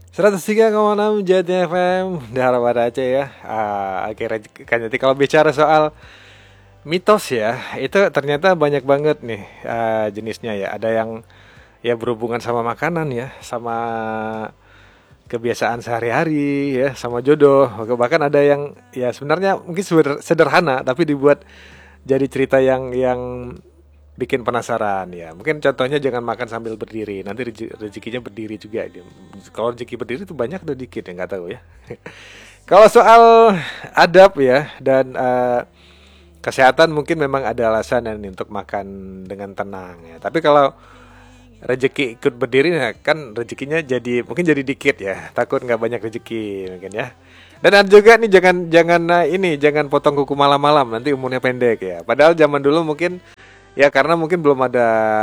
103,6 Jati FM Dahara Aceh ya. Akhirnya kan jadi kalau bicara soal mitos ya, itu ternyata banyak banget nih jenisnya ya. Ada yang ya berhubungan sama makanan ya, sama kebiasaan sehari-hari ya, sama jodoh. Bahkan ada yang ya sebenarnya mungkin sederhana tapi dibuat jadi cerita yang bikin penasaran ya. Mungkin contohnya jangan makan sambil berdiri. Nanti rezekinya berdiri juga. Kalau rezeki berdiri itu banyak atau dikit ya nggak tahu ya. Kalau soal adab ya dan kesehatan mungkin memang ada alasan untuk makan dengan tenang ya. Tapi kalau rezeki ikut berdiri ya kan rezekinya jadi mungkin jadi dikit ya. Takut nggak banyak rezeki mungkin ya. Dan ada juga nih jangan potong kuku malam-malam nanti umurnya pendek ya. Padahal zaman dulu mungkin ya karena mungkin belum ada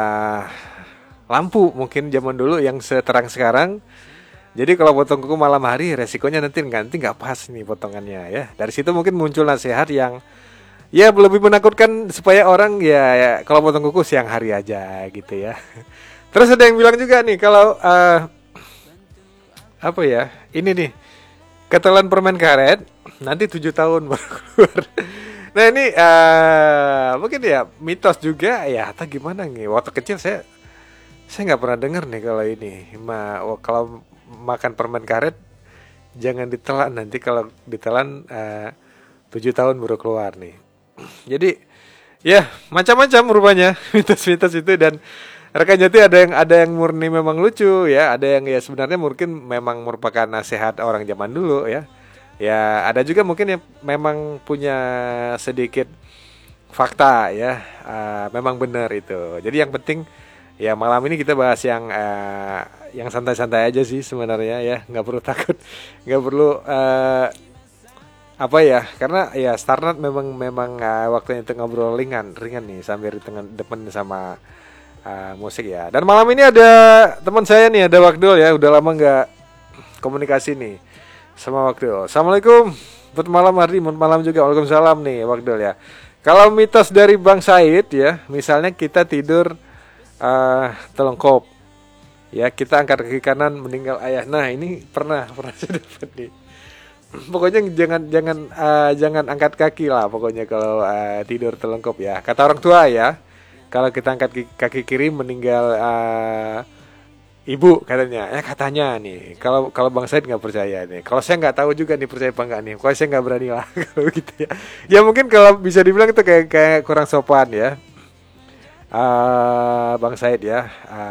lampu mungkin zaman dulu yang seterang sekarang. Jadi kalau potong kuku malam hari resikonya nanti nggak pas nih potongannya ya. Dari situ mungkin muncul nasihat yang ya lebih menakutkan supaya orang ya kalau potong kuku siang hari aja gitu ya. Terus ada yang bilang juga nih kalau apa ya ini nih ketelan permen karet nanti 7 tahun baru keluar. Nah ini mungkin ya mitos juga ya atau gimana nih. Waktu kecil saya nggak pernah dengar nih kalau ini. Kalau makan permen karet jangan ditelan nanti kalau ditelan 7 tahun baru keluar nih. Jadi ya macam-macam rupanya mitos-mitos itu dan rekan Jati ada yang murni memang lucu ya, ada yang ya sebenarnya mungkin memang merupakan nasihat orang zaman dulu ya. Ya ada juga mungkin yang memang punya sedikit fakta ya, memang benar itu. Jadi yang penting ya malam ini kita bahas yang santai-santai aja sih sebenarnya ya, nggak perlu takut, nggak perlu apa ya, karena ya Starnat memang waktunya itu ngobrol ringan nih sambil di tengah depan sama musik ya. Dan malam ini ada teman saya nih, ada Wakdul ya, udah lama nggak komunikasi nih sama Wakdul. Assalamualaikum. Buat malam Ardi, buat malam juga. Waalaikumsalam nih Wakdul ya. Kalau mitos dari Bang Said ya, misalnya kita tidur telengkop. Ya, kita angkat kaki kanan meninggal ayah. Nah, ini pernah saya dapat nih. Pokoknya jangan angkat kaki lah pokoknya kalau tidur telengkop ya. Kata orang tua ya. Kalau kita angkat kaki kiri meninggal ibu katanya, katanya nih. Kalau Bang Said nggak percaya nih. Kalau saya nggak tahu juga nih percaya apa nggak nih. Kalau saya nggak berani lah kalau gitu ya. Ya mungkin kalau bisa dibilang itu kayak kurang sopan ya, Bang Said ya.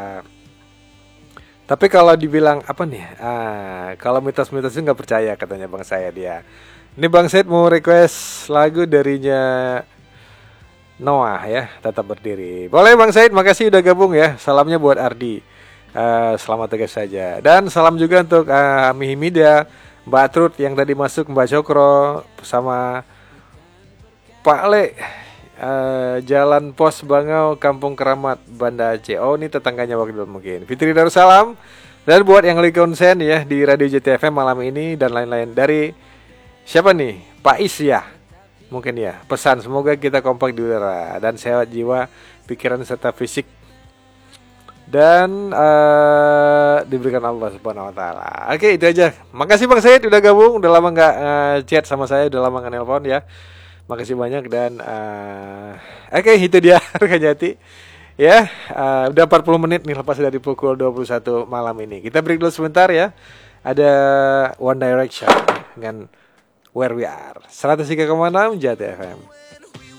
Tapi kalau dibilang apa nih? Kalau mitos-mitos itu nggak percaya katanya Bang Said ya. Ini Bang Said mau request lagu darinya Noah ya, tetap berdiri. Boleh Bang Said, makasih udah gabung ya. Salamnya buat Ardi. Selamat tugas saja. Dan salam juga untuk Mihimida, Mbak Trut yang tadi masuk, Mbak Cokro, sama Pak Le. Jalan Pos Bangau, Kampung Keramat, Banda Aceh. Oh ini tetangganya waktu itu mungkin. Fitri Darussalam. Dan buat yang lagi konsen ya di Radio JTFM malam ini dan lain-lain dari siapa nih? Pak Is ya. Mungkin ya. Pesan semoga kita kompak di udara dan sehat jiwa, pikiran serta fisik. Dan diberikan Allah Subhanahu wa taala. Oke, itu aja. Makasih Bang Said udah gabung, udah lama enggak chat sama saya, udah lama enggak nelpon ya. Makasih banyak dan oke, itu dia rekan Jati. Ya, udah 40 menit nih lepas dari pukul 21 malam ini. Kita break dulu sebentar ya. Ada One Direction dengan Where We Are. 103,6 Jati FM.